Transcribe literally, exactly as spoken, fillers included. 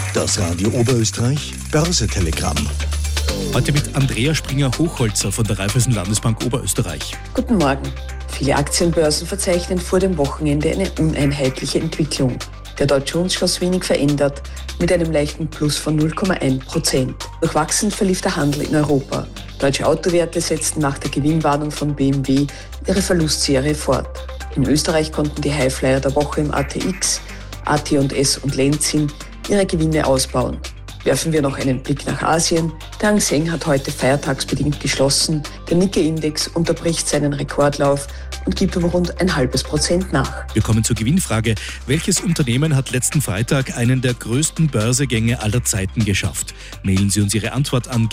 Das Radio Oberösterreich Börsetelegramm. Heute mit Andrea Springer-Hochholzer von der Raiffeisen Landesbank Oberösterreich. Guten Morgen. Viele Aktienbörsen verzeichnen vor dem Wochenende eine uneinheitliche Entwicklung. Der Dow Jones schloss wenig verändert mit einem leichten Plus von null Komma eins Prozent. Durchwachsen verlief der Handel in Europa. Deutsche Autowerte setzten nach der Gewinnwarnung von B M W ihre Verlustserie fort. In Österreich konnten die Highflyer der Woche im A T X, A T und S und Lenzing ihre Gewinne ausbauen. Werfen wir noch einen Blick nach Asien. Der Hang Seng hat heute feiertagsbedingt geschlossen. Der Nikkei-Index unterbricht seinen Rekordlauf und gibt um rund ein halbes Prozent nach. Wir kommen zur Gewinnfrage. Welches Unternehmen hat letzten Freitag einen der größten Börsegänge aller Zeiten geschafft? Mailen Sie uns Ihre Antwort an